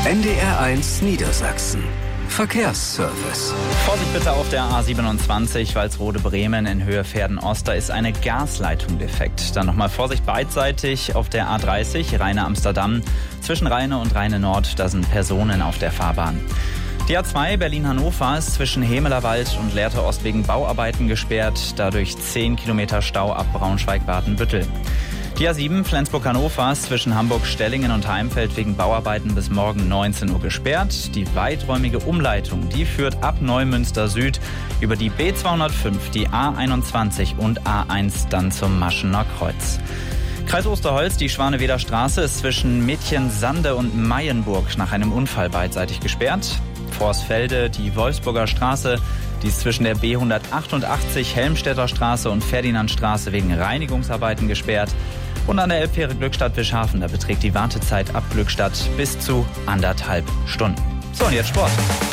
NDR1 Niedersachsen. Verkehrsservice. Vorsicht bitte auf der A27 Walsrode-Bremen in Höhe Verden-Ost. Da ist eine Gasleitung defekt. Dann nochmal Vorsicht beidseitig auf der A30 Rheine-Amsterdam. Zwischen Rheine und Rheine-Nord, da sind Personen auf der Fahrbahn. Die A2 Berlin-Hannover ist zwischen Hemelerwald und Lehrte-Ost wegen Bauarbeiten gesperrt. Dadurch 10 Kilometer Stau ab Braunschweig-Watenbüttel. Die A7 Flensburg-Hannover ist zwischen Hamburg-Stellingen und Heimfeld wegen Bauarbeiten bis morgen 19 Uhr gesperrt. Die weiträumige Umleitung, die führt ab Neumünster Süd über die B205, die A21 und A1 dann zum Maschener Kreuz. Kreis Osterholz, die Schwaneweder Straße ist zwischen Mädchensande und Mayenburg nach einem Unfall beidseitig gesperrt. Vorsfelde, die Wolfsburger Straße, die ist zwischen der B188 Helmstedter Straße und Ferdinandstraße wegen Reinigungsarbeiten gesperrt. Und an der Elbfähre Glückstadt-Wischhafen, da beträgt die Wartezeit ab Glückstadt bis zu 1,5 Stunden. So, und jetzt Sport.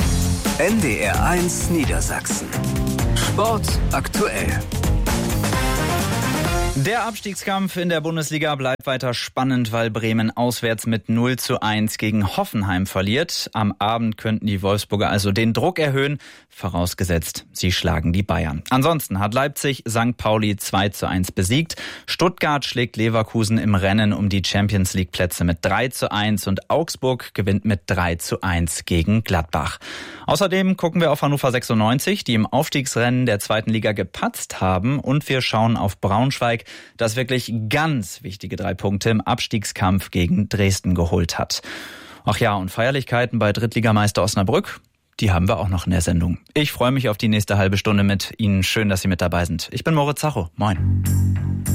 NDR1 Niedersachsen. Sport aktuell. Der Abstiegskampf in der Bundesliga bleibt weiter spannend, weil Bremen auswärts mit 0:1 gegen Hoffenheim verliert. Am Abend könnten die Wolfsburger also den Druck erhöhen, vorausgesetzt, sie schlagen die Bayern. Ansonsten hat Leipzig St. Pauli 2:1 besiegt. Stuttgart schlägt Leverkusen im Rennen um die Champions-League-Plätze mit 3:1 und Augsburg gewinnt mit 3:1 gegen Gladbach. Außerdem gucken wir auf Hannover 96, die im Aufstiegsrennen der zweiten Liga gepatzt haben, und wir schauen auf Braunschweig, das wirklich ganz wichtige 3 Punkte im Abstiegskampf gegen Dresden geholt hat. Ach ja, und Feierlichkeiten bei Drittligameister Osnabrück, die haben wir auch noch in der Sendung. Ich freue mich auf die nächste halbe Stunde mit Ihnen. Schön, dass Sie mit dabei sind. Ich bin Moritz Zacho. Moin.